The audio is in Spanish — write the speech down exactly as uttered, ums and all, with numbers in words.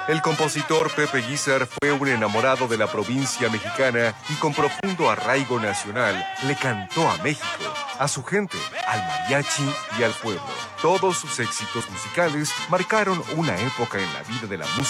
El compositor Pepe Guizar fue un enamorado de la provincia mexicana y con profundo arraigo nacional le cantó a México, a su gente, al mariachi y al pueblo. Todos sus éxitos musicales marcaron una época en la vida de la música